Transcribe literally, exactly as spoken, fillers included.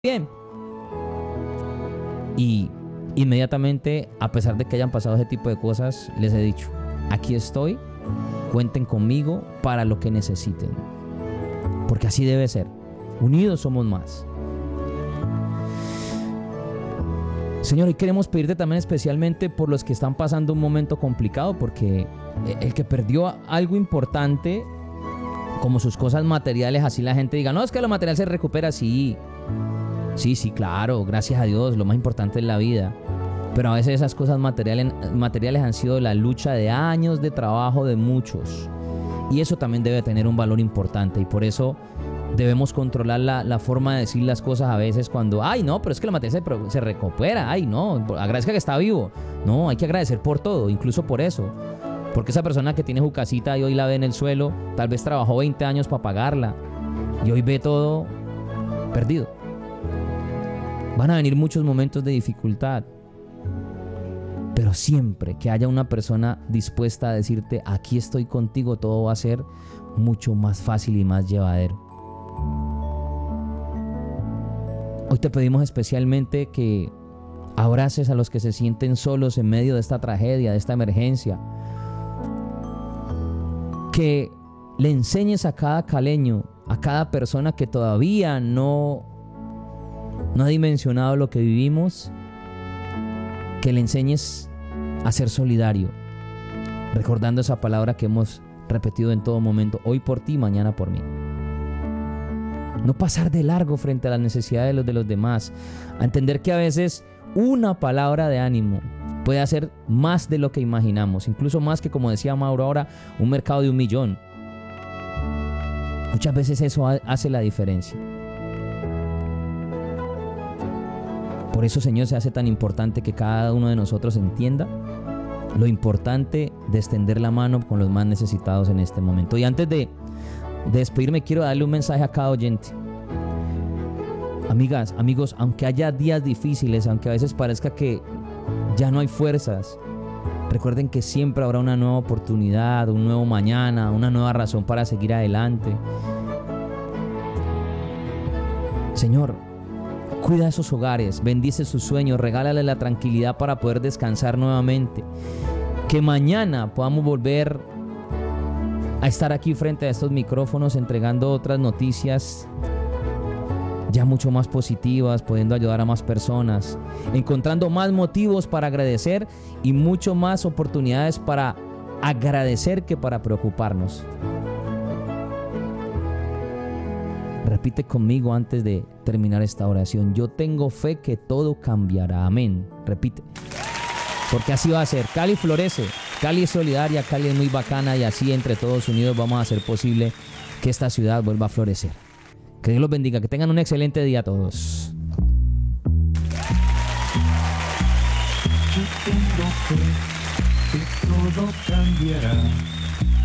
bien. Y inmediatamente, a pesar de que hayan pasado ese tipo de cosas, les he dicho, aquí estoy, cuenten conmigo para lo que necesiten. Porque así debe ser. Unidos somos más. Señor, y queremos pedirte también especialmente por los que están pasando un momento complicado, porque el que perdió algo importante, como sus cosas materiales, así la gente diga, no, es que lo material se recupera, sí. Sí, sí, claro, gracias a Dios, lo más importante es la vida. Pero a veces esas cosas materiales, materiales han sido la lucha de años de trabajo de muchos. Y eso también debe tener un valor importante. Y por eso debemos controlar la, la forma de decir las cosas a veces cuando, ay, no, pero es que la materia se, se recupera. Ay, no, agradezca que está vivo. No, hay que agradecer por todo, incluso por eso. Porque esa persona que tiene su casita y hoy la ve en el suelo, tal vez trabajó veinte años para pagarla. Y hoy ve todo perdido. Van a venir muchos momentos de dificultad, pero siempre que haya una persona dispuesta a decirte, aquí estoy contigo, todo va a ser mucho más fácil y más llevadero. Hoy te pedimos especialmente que abraces a los que se sienten solos en medio de esta tragedia, de esta emergencia. Que le enseñes a cada caleño, a cada persona que todavía no... no ha dimensionado lo que vivimos, que le enseñes a ser solidario, recordando esa palabra que hemos repetido en todo momento, hoy por ti, mañana por mí. No pasar de largo frente a las necesidades de los, de los demás, a entender que a veces una palabra de ánimo puede hacer más de lo que imaginamos, incluso más que, como decía Mauro ahora, un mercado de un millón. Muchas veces eso hace la diferencia. Por eso, Señor, se hace tan importante que cada uno de nosotros entienda lo importante de extender la mano con los más necesitados en este momento. Y antes de, de despedirme, quiero darle un mensaje a cada oyente. Amigas, amigos, aunque haya días difíciles, aunque a veces parezca que ya no hay fuerzas, recuerden que siempre habrá una nueva oportunidad, un nuevo mañana, una nueva razón para seguir adelante. Señor, cuida esos hogares, bendice sus sueños, regálale la tranquilidad para poder descansar nuevamente. Que mañana podamos volver a estar aquí frente a estos micrófonos entregando otras noticias ya mucho más positivas, pudiendo ayudar a más personas, encontrando más motivos para agradecer y mucho más oportunidades para agradecer que para preocuparnos. Repite conmigo antes de terminar esta oración. Yo tengo fe que todo cambiará. Amén. Repite. Porque así va a ser. Cali florece. Cali es solidaria. Cali es muy bacana. Y así entre todos unidos vamos a hacer posible que esta ciudad vuelva a florecer. Que Dios los bendiga. Que tengan un excelente día a todos. Yo tengo fe que todo cambiará.